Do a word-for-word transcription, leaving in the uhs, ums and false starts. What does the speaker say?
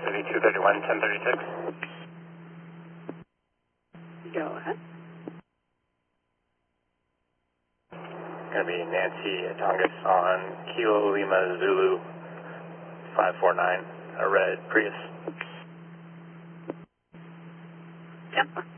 thirty-two thirty-one, ten thirty-six. Go ahead. Going to be Nancy Atongas on Kilo Lima Zulu five four nine, a red Prius. Yep.